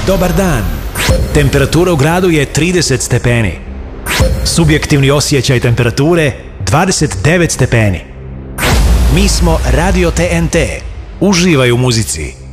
Dobar dan. Temperatura u gradu je 30 stepeni. Subjektivni osjećaj temperature 29 stepeni. Mi smo Radio TNT. Uživaj u muzici.